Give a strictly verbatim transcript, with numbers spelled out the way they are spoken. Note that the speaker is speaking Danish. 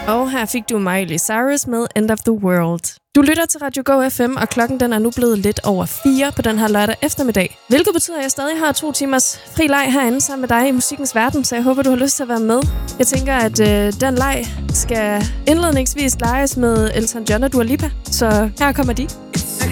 Og her fik du Miley Cyrus med End of the World. Du lytter til Radio Go F M, og klokken den er nu blevet lidt over fire på den her lørdag eftermiddag. Hvilket betyder, at jeg stadig har to timers fri leg herinde sammen med dig i musikkens verden, så jeg håber, du har lyst til at være med. Jeg tænker, at øh, den leg skal indledningsvis leges med Elton John og Dua Lipa, så her kommer de.